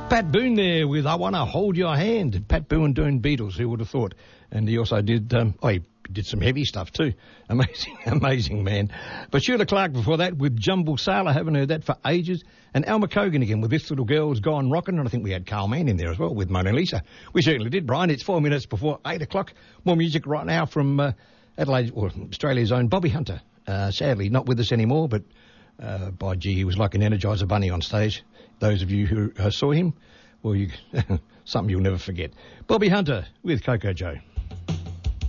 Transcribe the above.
Pat Boone there with I Wanna Hold Your Hand. Pat Boone doing Beatles, who would have thought? And he also did, he did some heavy stuff too. Amazing man. But Sheila Clark before that with Jumble Sailor, haven't heard that for ages. And Alma Cogan again with This Little Girl's Gone Rockin'. And I think we had Carl Mann in there as well with Mona Lisa. We certainly did, Brian. It's 4 minutes before 8 o'clock. More music right now from Adelaide, or Australia's own Bobby Hunter. Sadly, not with us anymore, but by gee, he was like an Energizer Bunny on stage. Those of you who saw him, well, something you'll never forget. Bobby Hunter with Coco Joe.